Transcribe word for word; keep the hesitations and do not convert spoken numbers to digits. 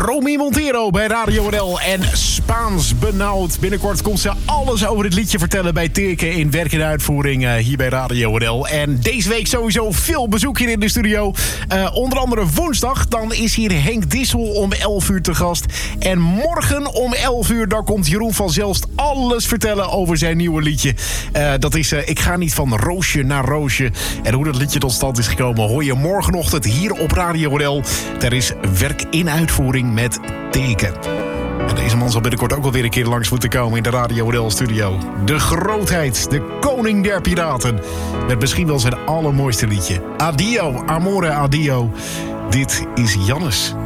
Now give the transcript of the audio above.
Romy Montero bij Radio N L en Spaans benauwd. Binnenkort komt ze alles over het liedje vertellen bij Teke in werk en uitvoering uh, hier bij Radio N L. En deze week sowieso veel bezoek hier in de studio. Uh, onder andere woensdag, dan is hier Henk Dissel om elf uur te gast. En morgen om elf uur, daar komt Jeroen van Zelst alles vertellen over zijn nieuwe liedje. Uh, dat is uh, Ik ga niet van roosje naar roosje. En hoe dat liedje tot stand is gekomen hoor je morgenochtend hier op Radio N L. Er is werk in uitvoering met Teke. En deze man zal binnenkort ook alweer een keer langs moeten komen in de Radio N L-studio. De grootheid, de koning der piraten. Met misschien wel zijn allermooiste liedje. Adio, amore adio. Dit is Jannes.